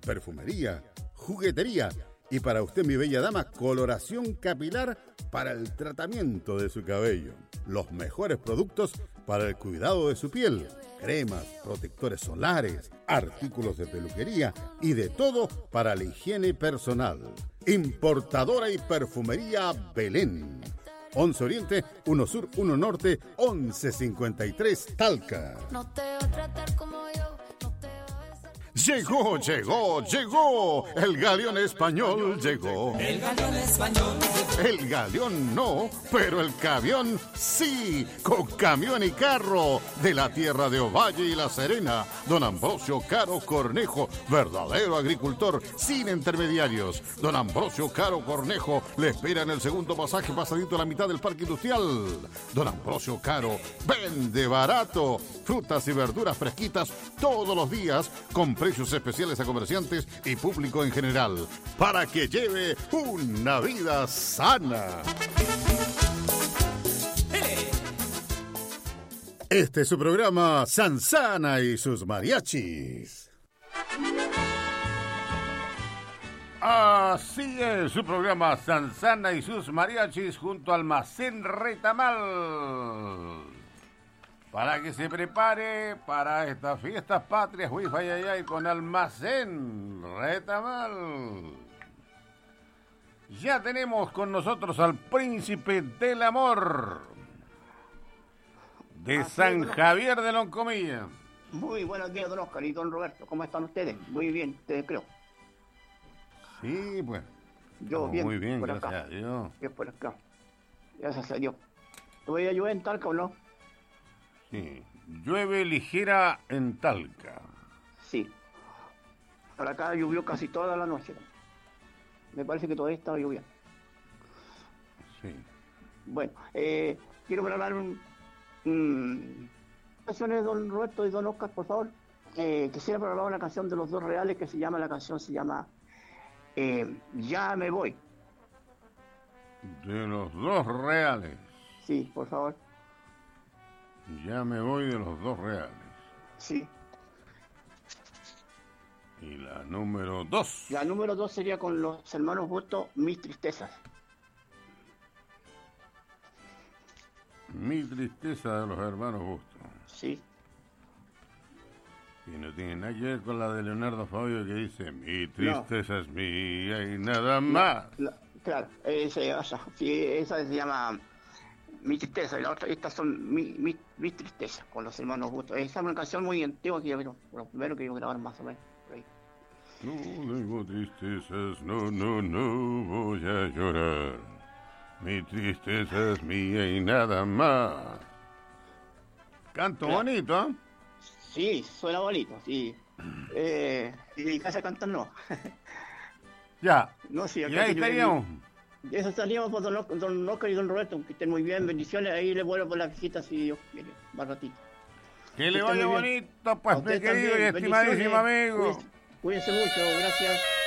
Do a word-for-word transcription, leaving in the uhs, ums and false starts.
perfumería, juguetería y para usted, mi bella dama, coloración capilar para el tratamiento de su cabello. Los mejores productos para el cuidado de su piel. Cremas, protectores solares, artículos de peluquería y de todo para la higiene personal. Importadora y perfumería Belén. once Oriente, uno Sur, uno Norte, once cincuenta y tres Talca. No te voy a tratar como yo. Llegó, llegó, llegó. El galeón español llegó. El galeón español llegó. El galeón no, pero el camión sí. Con camión y carro de la tierra de Ovalle y La Serena. Don Ambrosio Caro Cornejo, verdadero agricultor sin intermediarios. Don Ambrosio Caro Cornejo le espera en el segundo pasaje pasadito a la mitad del parque industrial. Don Ambrosio Caro vende barato. Frutas y verduras fresquitas todos los días con precios especiales a comerciantes y público en general, para que lleve una vida sana. Este es su programa Sansana y sus mariachis. Así es, su programa Sansana y sus mariachis junto a Almacén Retamal. Para que se prepare para estas fiestas patrias, Wi-Fi allá y con Almacén Retamal. Ya tenemos con nosotros al príncipe del amor de Así San es, Javier de Loncomilla. Muy buenos días, don Oscar y don Roberto. ¿Cómo están ustedes? Muy bien, ustedes creo. Sí, bueno. Yo bien. Muy bien, por gracias acá. a Dios. Bien por acá. Gracias a Dios. ¿Voy a llover en Talca o no? Sí. Llueve ligera en Talca. Sí. Por acá llovió casi toda la noche. Me parece que todavía estaba lloviendo. Sí. Bueno, eh, quiero grabar un... un canciones de don Roberto y don Oscar, por favor. Eh, quisiera programar una canción de los dos reales que se llama, la canción se llama eh, Ya me voy. De los dos reales. Sí, por favor. Ya me voy de los dos reales. Sí. Y la número dos. La número dos sería con los hermanos Bustos, Mis Tristezas. Mi tristeza de los hermanos Bustos. Sí. Y no tiene nada que ver con la de Leonardo Fabio que dice, mi tristeza no. es mía y nada más. La, la, claro, ese, o sea, sí, esa se llama Mi Tristeza, y la otra, estas son mi, mi, Mis Tristezas, con los hermanos Bustos. Esa es una canción muy antigua que yo creo, lo primero que yo grabar más o menos. Por ahí. No tengo tristezas, no, no, no voy a llorar. Mi tristeza es mía y nada más. Canto claro. Bonito, ¿eh? Sí, suena bonito, sí. Eh, y en casa cantan no. Ya. No, sí, y ahí estaríamos. Eso estaríamos por don, don Oscar y don Roberto, que estén muy bien, bendiciones. Ahí les vuelvo por la visita si Dios quiere, más ratito. Que, que le vaya bonito, pues, mi querido y estimadísimo amigo. Cuídense, cuídense mucho, gracias.